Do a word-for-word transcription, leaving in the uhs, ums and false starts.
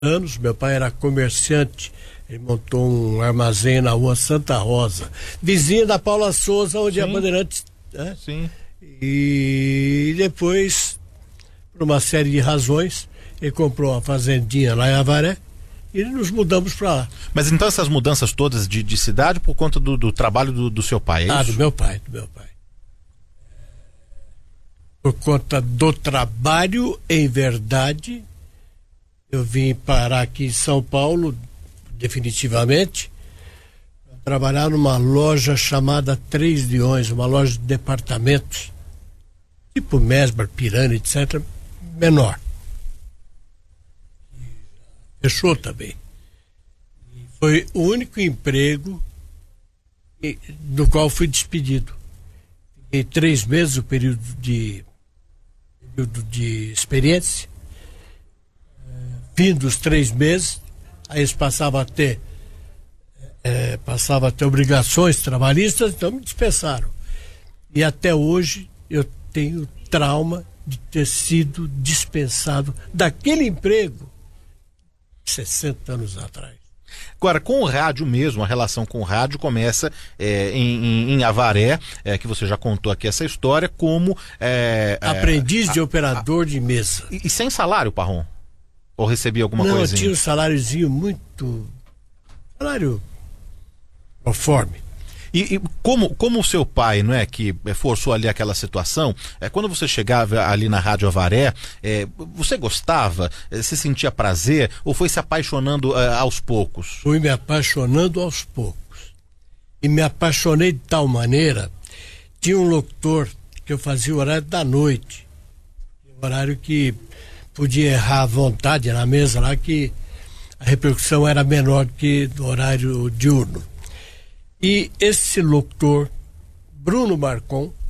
anos, meu pai era comerciante, ele montou um armazém na rua Santa Rosa, vizinha da Paula Souza, onde Sim. a Bandeirantes, né? Sim. E depois, por uma série de razões, ele comprou uma fazendinha lá em Avaré e nos mudamos para lá. Mas então essas mudanças todas de, de cidade por conta do, do trabalho do, do seu pai, é ah, isso? do meu pai, do meu pai. Por conta do trabalho, em verdade, eu vim parar aqui em São Paulo, definitivamente, trabalhar numa loja chamada Três Leões, uma loja de departamentos, tipo Mesbah, Pirani, etcétera, menor. Fechou também. Foi o único emprego do qual fui despedido. Fiquei três meses, o período de, período de experiência. Fim dos três meses, aí eles passavam a ter, é, passavam a ter obrigações trabalhistas, então me dispensaram. E até hoje eu tenho trauma de ter sido dispensado daquele emprego sessenta anos atrás. Agora, com o rádio mesmo, a relação com o rádio começa é, em, em, em Avaré, é, que você já contou aqui essa história, como... É, aprendiz é, de a, operador a, de mesa. E, e sem salário, Parrom? Ou recebia alguma Não, coisinha? Não, tinha um saláriozinho muito... Salário conforme. E, e como, como o seu pai, não é, que forçou ali aquela situação, é, quando você chegava ali na Rádio Avaré, é, você gostava, é, você sentia prazer, ou foi se apaixonando é, aos poucos? Fui me apaixonando aos poucos. E me apaixonei de tal maneira, tinha um locutor que eu fazia o horário da noite, horário que podia errar à vontade na mesa lá, que a repercussão era menor que do horário diurno. E esse locutor, Bruno Marcon,